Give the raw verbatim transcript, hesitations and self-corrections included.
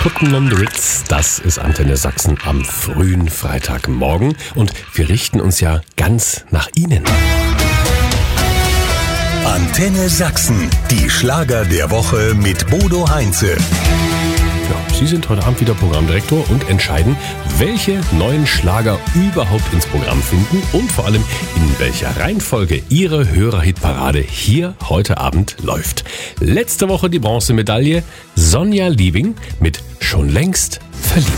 Puttin' on the Ritz, das ist Antenne Sachsen am frühen Freitagmorgen und wir richten uns ja ganz nach Ihnen. Antenne Sachsen, die Schlager der Woche mit Bodo Heinze. Ja, Sie sind heute Abend wieder Programmdirektor und entscheiden, welche neuen Schlager überhaupt ins Programm finden und vor allem in welcher Reihenfolge Ihre Hörerhitparade hier heute Abend läuft. Letzte Woche die Bronzemedaille Sonja Liebing mit Schon längst verliebt.